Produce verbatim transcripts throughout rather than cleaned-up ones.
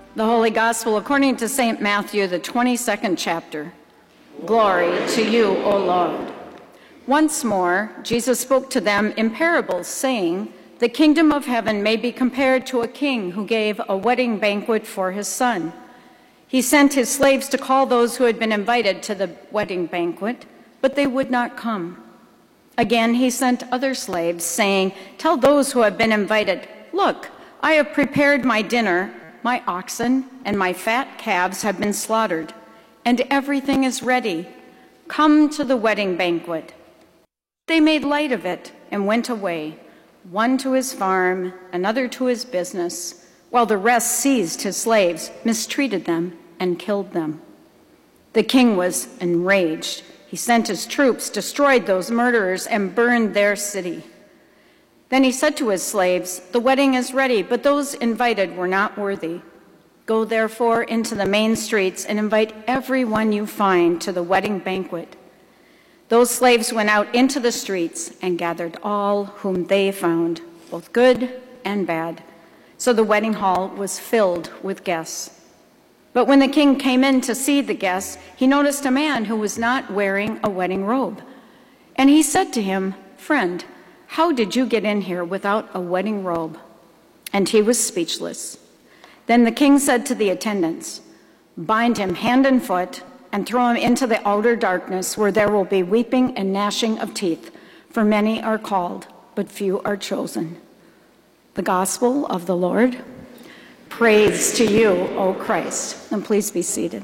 The Holy Gospel according to Saint Matthew, the twenty-second chapter. Glory to you, O Lord. Once more, Jesus spoke to them in parables, saying, "The kingdom of heaven may be compared to a king who gave a wedding banquet for his son. He sent his slaves to call those who had been invited to the wedding banquet, but they would not come. Again, he sent other slaves, saying, 'Tell those who have been invited, look, I have prepared my dinner. My oxen and my fat calves have been slaughtered, and everything is ready. Come to the wedding banquet.' They made light of it and went away, one to his farm, another to his business, while the rest seized his slaves, mistreated them, and killed them. The king was enraged. He sent his troops, destroyed those murderers, and burned their city. Then he said to his slaves, 'The wedding is ready, but those invited were not worthy. Go therefore into the main streets and invite everyone you find to the wedding banquet.' Those slaves went out into the streets and gathered all whom they found, both good and bad. So the wedding hall was filled with guests. But when the king came in to see the guests, he noticed a man who was not wearing a wedding robe. And he said to him, 'Friend, how did you get in here without a wedding robe?' And he was speechless. Then the king said to the attendants, 'Bind him hand and foot and throw him into the outer darkness, where there will be weeping and gnashing of teeth, for many are called, but few are chosen.'" The Gospel of the Lord. Praise to you, O Christ. And please be seated.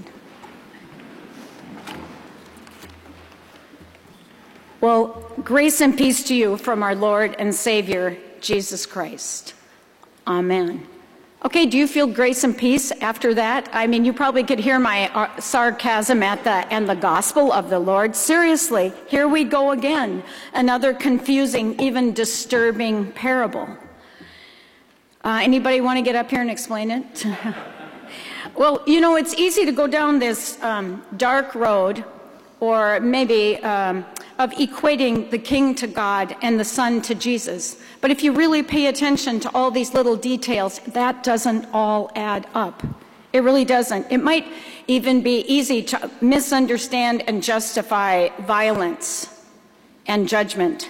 Well, grace and peace to you from our Lord and Savior, Jesus Christ. Amen. Okay, do you feel grace and peace after that? I mean, you probably could hear my sarcasm at the and the Gospel of the Lord. Seriously, here we go again. Another confusing, even disturbing parable. Uh, anybody want to get up here and explain it? Well, you know, it's easy to go down this um, dark road, or maybe um, of equating the king to God and the son to Jesus. But if you really pay attention to all these little details, that doesn't all add up. It really doesn't. It might even be easy to misunderstand and justify violence and judgment.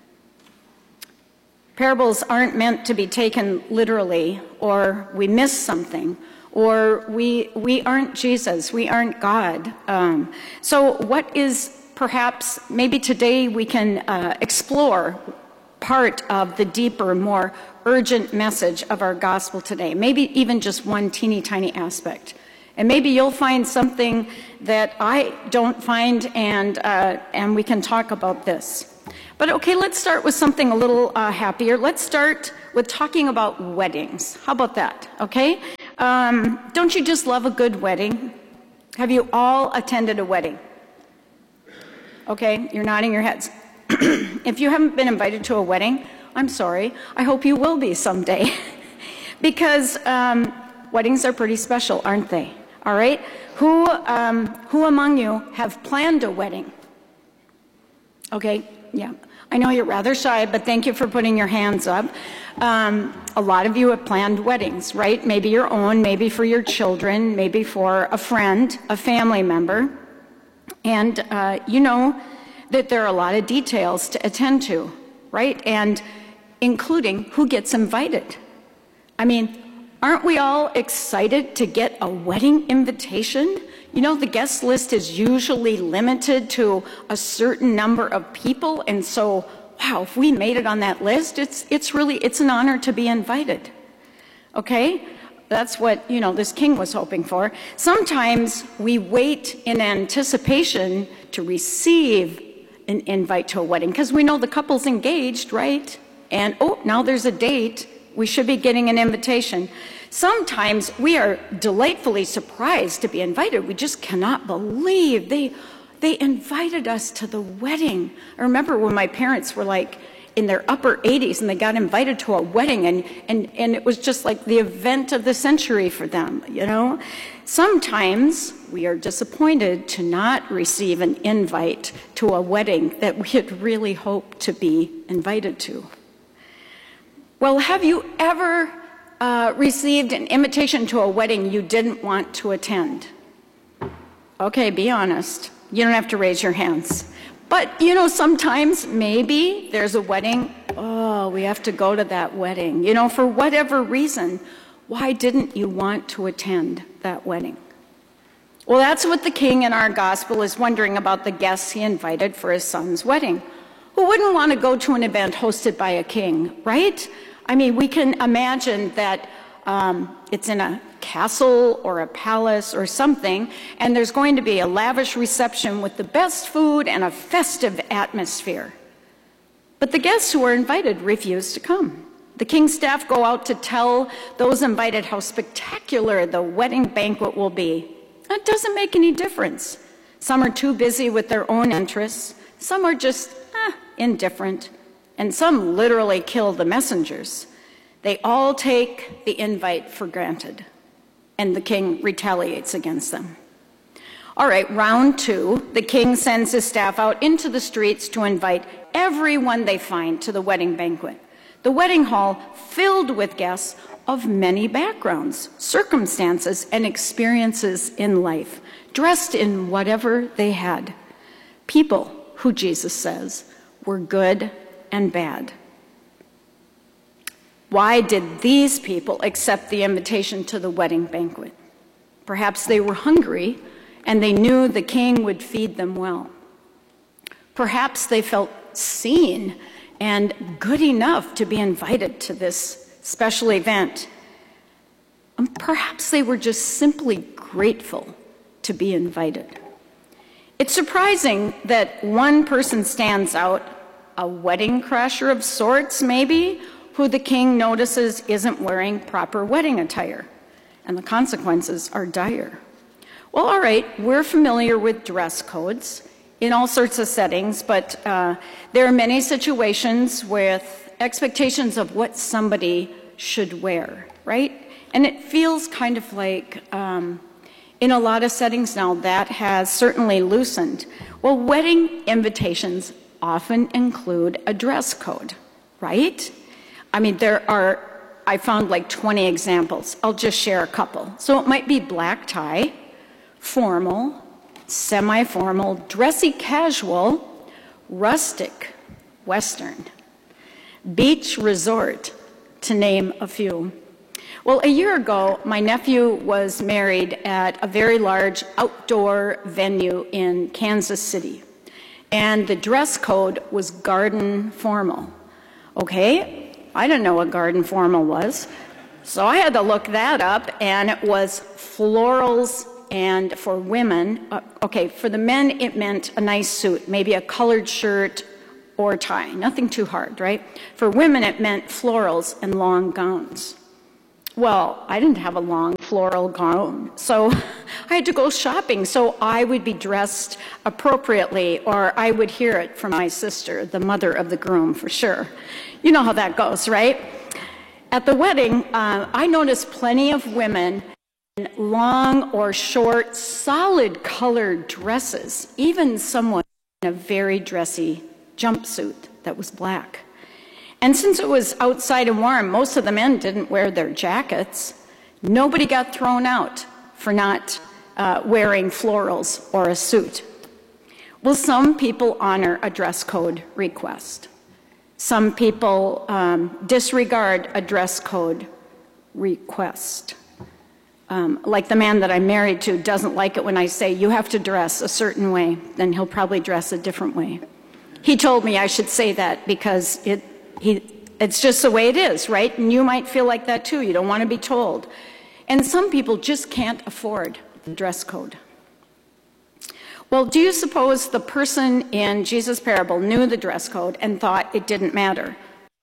Parables aren't meant to be taken literally, or we miss something, or we we aren't Jesus, we aren't God. Um, so what is perhaps, maybe today we can uh, explore part of the deeper, more urgent message of our gospel today, maybe even just one teeny tiny aspect. And maybe you'll find something that I don't find, and, uh, and we can talk about this. But okay, let's start with something a little uh, happier. Let's start with talking about weddings. How about that, okay? Um, don't you just love a good wedding? Have you all attended a wedding? Okay, you're nodding your heads. If you haven't been invited to a wedding, I'm sorry. I hope you will be someday. Because um, weddings are pretty special, aren't they? All right? Who, um, who among you have planned a wedding? Okay, yeah. I know you're rather shy, but thank you for putting your hands up. Um, a lot of you have planned weddings, right? Maybe your own, maybe for your children, maybe for a friend, a family member. And uh, you know that there are a lot of details to attend to, right? And including who gets invited. I mean, aren't we all excited to get a wedding invitation? You know, the guest list is usually limited to a certain number of people, and so, wow, if we made it on that list, it's, it's really, it's an honor to be invited, okay? That's what, you know, this king was hoping for. Sometimes we wait in anticipation to receive an invite to a wedding, because we know the couple's engaged, right? And, oh, now there's a date. We should be getting an invitation. Sometimes we are delightfully surprised to be invited. We just cannot believe they, they invited us to the wedding. I remember when my parents were like in their upper eighties and they got invited to a wedding, and, and, and it was just like the event of the century for them, you know? Sometimes we are disappointed to not receive an invite to a wedding that we had really hoped to be invited to. Well, have you ever uh, received an invitation to a wedding you didn't want to attend? Okay, be honest. You don't have to raise your hands. But, you know, sometimes maybe there's a wedding. Oh, we have to go to that wedding. You know, for whatever reason, why didn't you want to attend that wedding? Well, that's what the king in our gospel is wondering about the guests he invited for his son's wedding. Who wouldn't want to go to an event hosted by a king, right? I mean, we can imagine that um, it's in a castle or a palace or something, and there's going to be a lavish reception with the best food and a festive atmosphere. But the guests who were invited refused to come. The king's staff go out to tell those invited how spectacular the wedding banquet will be. It doesn't make any difference. Some are too busy with their own interests. Some are just eh, indifferent. And some literally kill the messengers. They all take the invite for granted. And the king retaliates against them. All right, round two, the king sends his staff out into the streets to invite everyone they find to the wedding banquet. The wedding hall filled with guests of many backgrounds, circumstances, and experiences in life, dressed in whatever they had. People who, Jesus says, were good and bad. Why did these people accept the invitation to the wedding banquet? Perhaps they were hungry and they knew the king would feed them well. Perhaps they felt seen and good enough to be invited to this special event. And perhaps they were just simply grateful to be invited. It's surprising that one person stands out, a wedding crasher of sorts maybe, who the king notices isn't wearing proper wedding attire. And the consequences are dire. Well, all right, we're familiar with dress codes in all sorts of settings, but uh, there are many situations with expectations of what somebody should wear, right? And it feels kind of like, um, in a lot of settings now, that has certainly loosened. Well, wedding invitations often include a dress code, right? I mean, there are, I found like twenty examples. I'll just share a couple. So it might be black tie, formal, semi-formal, dressy casual, rustic, Western, beach resort, to name a few. Well, a year ago, my nephew was married at a very large outdoor venue in Kansas City, and the dress code was garden formal. Okay, I didn't know what garden formal was, so I had to look that up, and it was florals. And for women, uh, okay, for the men, it meant a nice suit, maybe a colored shirt or tie, nothing too hard, right? For women, it meant florals and long gowns. Well, I didn't have a long floral gown, so I had to go shopping so I would be dressed appropriately, or I would hear it from my sister, the mother of the groom, for sure. You know how that goes, right? At the wedding, uh, I noticed plenty of women long or short, solid colored dresses, even someone in a very dressy jumpsuit that was black. And since it was outside and warm, most of the men didn't wear their jackets. Nobody got thrown out for not uh, wearing florals or a suit. Well, some people honor a dress code request. Some people um, disregard a dress code request. Um, like the man that I'm married to doesn't like it when I say, you have to dress a certain way, then he'll probably dress a different way. He told me I should say that because it, he, it's just the way it is, right? And you might feel like that too. You don't want to be told. And some people just can't afford the dress code. Well, do you suppose the person in Jesus' parable knew the dress code and thought it didn't matter?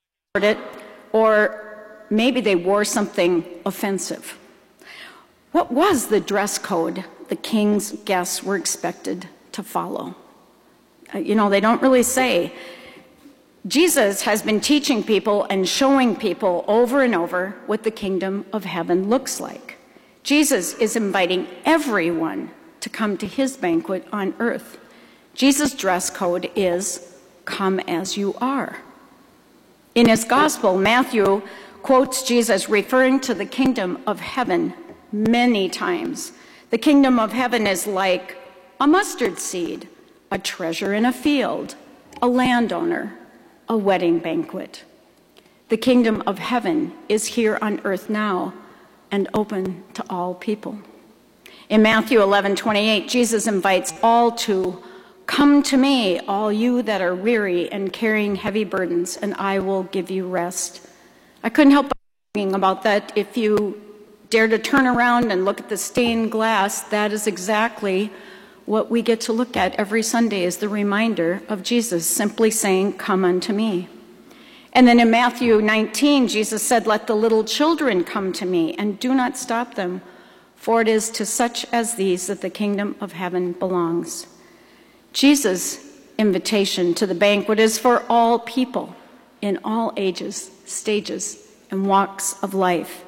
Or maybe they wore something offensive. What was the dress code the king's guests were expected to follow? Uh, you know, they don't really say. Jesus has been teaching people and showing people over and over what the kingdom of heaven looks like. Jesus is inviting everyone to come to his banquet on earth. Jesus' dress code is, come as you are. In his gospel, Matthew quotes Jesus referring to the kingdom of heaven many times. The kingdom of heaven is like a mustard seed, a treasure in a field, a landowner, a wedding banquet. The kingdom of heaven is here on earth now and open to all people. In Matthew eleven twenty-eight, Jesus invites all to come to me, all you that are weary and carrying heavy burdens, and I will give you rest. I couldn't help but thinking about that. If you dare to turn around and look at the stained glass, that is exactly what we get to look at every Sunday, is the reminder of Jesus simply saying, come unto me. And then in Matthew nineteen, Jesus said, let the little children come to me, and do not stop them, for it is to such as these that the kingdom of heaven belongs. Jesus' invitation to the banquet is for all people in all ages, stages, and walks of life.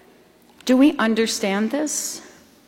Do we understand this?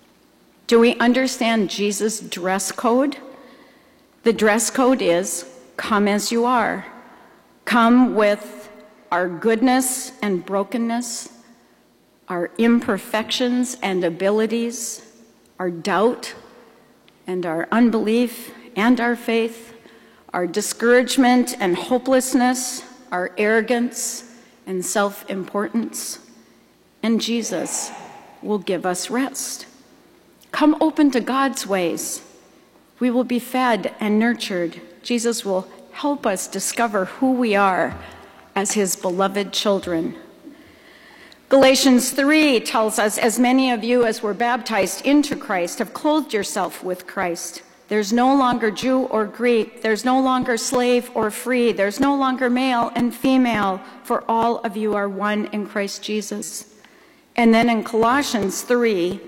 Do we understand Jesus' dress code? The dress code is, come as you are. Come with our goodness and brokenness, our imperfections and abilities, our doubt and our unbelief and our faith, our discouragement and hopelessness, our arrogance and self-importance, and Jesus will give us rest. Come open to God's ways. We will be fed and nurtured. Jesus will help us discover who we are as his beloved children. Galatians three tells us, as many of you as were baptized into Christ have clothed yourself with Christ. There's no longer Jew or Greek. There's no longer slave or free. There's no longer male and female, for all of you are one in Christ Jesus. And then in Colossians three,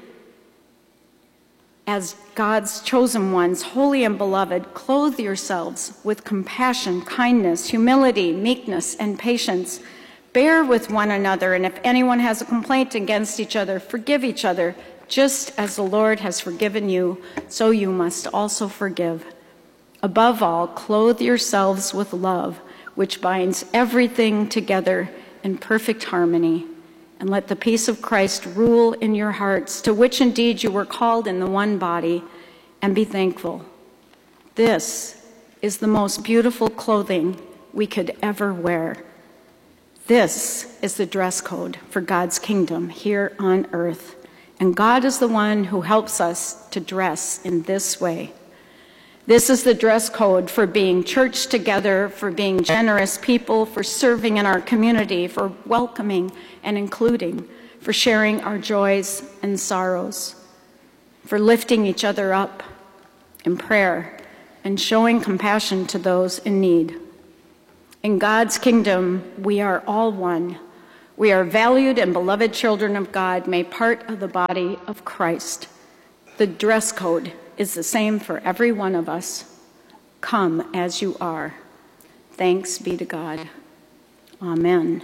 as God's chosen ones, holy and beloved, clothe yourselves with compassion, kindness, humility, meekness, and patience. Bear with one another, and if anyone has a complaint against each other, forgive each other. Just as the Lord has forgiven you, so you must also forgive. Above all, clothe yourselves with love, which binds everything together in perfect harmony. And let the peace of Christ rule in your hearts, to which indeed you were called in the one body, and be thankful. This is the most beautiful clothing we could ever wear. This is the dress code for God's kingdom here on earth. And God is the one who helps us to dress in this way. This is the dress code for being church together, for being generous people, for serving in our community, for welcoming and including, for sharing our joys and sorrows, for lifting each other up in prayer and showing compassion to those in need. In God's kingdom, we are all one. We are valued and beloved children of God, made part of the body of Christ. The dress code is the same for every one of us. Come as you are. Thanks be to God. Amen.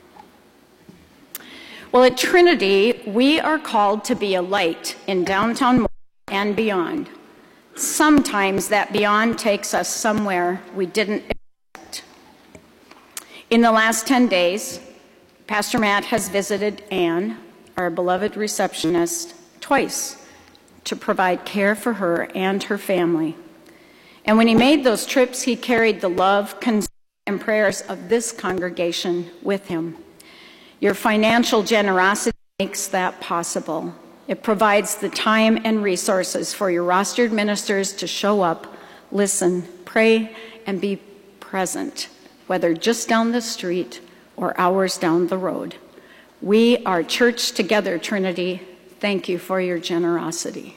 Well, at Trinity, we are called to be a light in downtown and beyond. Sometimes that beyond takes us somewhere we didn't expect. In the last ten days, Pastor Matt has visited Anne, our beloved receptionist, twice to provide care for her and her family. And when he made those trips, he carried the love, concern, and prayers of this congregation with him. Your financial generosity makes that possible. It provides the time and resources for your rostered ministers to show up, listen, pray, and be present, whether just down the street or hours down the road. We are church together, Trinity. Thank you for your generosity.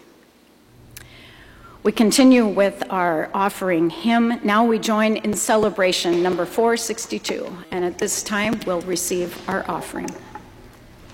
We continue with our offering hymn. Now we join in celebration, number four sixty-two, and at this time we'll receive our offering.